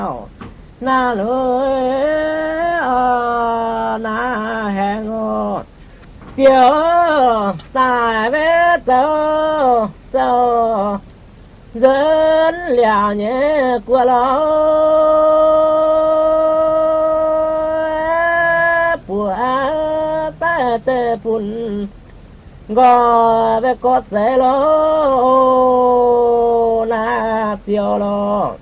na lối na hẹn chiều tại bé dâu sâu dân liao nhé của lo của ta tê phun gò bé có dễ lo na chiều lo